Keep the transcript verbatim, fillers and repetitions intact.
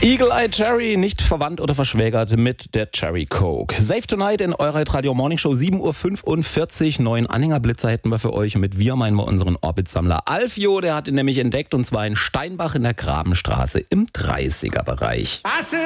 Eagle Eye Cherry, nicht verwandt oder verschwägert mit der Cherry Coke. Save Tonight in eurer Radio Morning Show, sieben Uhr fünfundvierzig. Neuen Anhängerblitzer hätten wir für euch. Und mit wir meinen wir unseren Orbitsammler Alfio. Der hat ihn nämlich entdeckt, und zwar in Steinbach in der Grabenstraße im dreißiger Bereich.